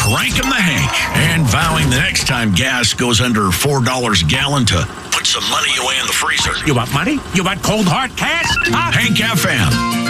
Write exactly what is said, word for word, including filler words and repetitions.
Cranking the Hank and vowing the next time gas goes under four dollars a gallon to put some money away in the freezer. You want money? You want cold hard cash? Huh? Hank F M.